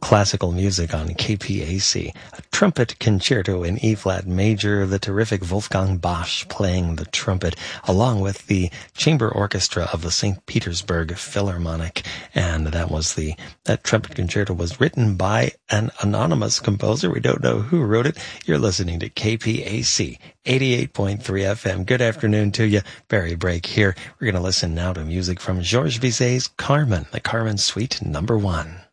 classical music on KPAC. A trumpet concerto in E-flat major, the terrific Wolfgang Bosch playing the trumpet, along with the chamber orchestra of the St. Petersburg Philharmonic. And that trumpet concerto was written by an anonymous composer. We don't know who wrote it. You're listening to KPAC 88.3 FM. Good afternoon to you. Barry Brake here. We're going to listen now to music from Georges Bizet's Carmen, the Carmen Suite No. 1.